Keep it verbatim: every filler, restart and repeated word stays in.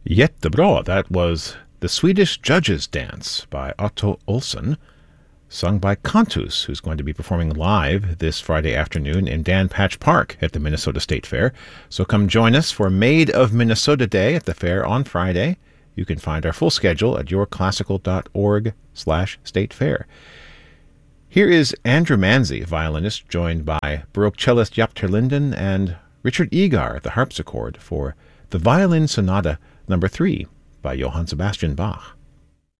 Jättebra, that was The Swedish Judges' Dance by Otto Olsson, sung by Cantus, who's going to be performing live this Friday afternoon in Dan Patch Park at the Minnesota State Fair. So come join us for Made of Minnesota Day at the fair on Friday. You can find our full schedule at yourclassical.org slash state fair. Here is Andrew Manzi, violinist, joined by Baroque cellist Jaap ter Linden and Richard Egar at the harpsichord for the Violin Sonata Number three by Johann Sebastian Bach.